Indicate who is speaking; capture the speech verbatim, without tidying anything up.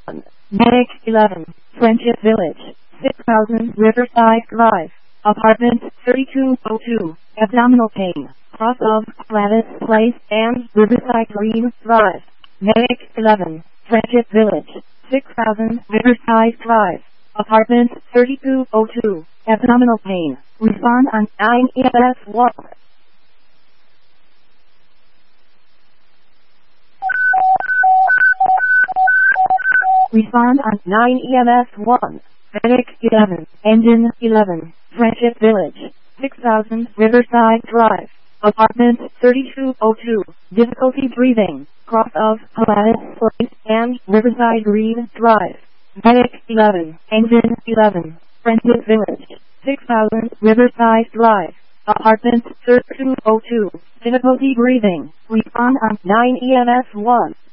Speaker 1: Medic eleven, Friendship Village, six thousand Riverside Drive, Apartment thirty-two oh two, abdominal pain, cross of Gladys Place and Riverside Green Drive. Medic eleven, Friendship Village, six thousand Riverside Drive, Apartment thirty-two oh two, abdominal pain. Respond on nine E M S one. Respond on nine E M S one. Medic eleven, Engine eleven, Friendship Village, six thousand Riverside Drive, Apartment thirty-two oh two, difficulty breathing, cross of Gladys Place and Riverside Green Drive. Medic eleven, Engine eleven, Friendship Village, six thousand Riverside Drive, Apartment thirty-two oh two, difficulty breathing. Respond on nine E M S one.